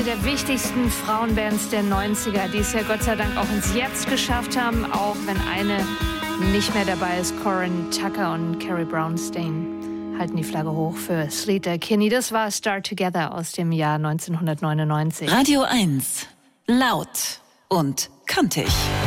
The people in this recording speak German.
eine der wichtigsten Frauenbands der 90er, die es ja Gott sei Dank auch ins Jetzt geschafft haben, auch wenn eine nicht mehr dabei ist. Corin Tucker und Carrie Brownstein halten die Flagge hoch für Sleater Kinney. Das war Start Together aus dem Jahr 1999. Radio 1. Laut und kantig.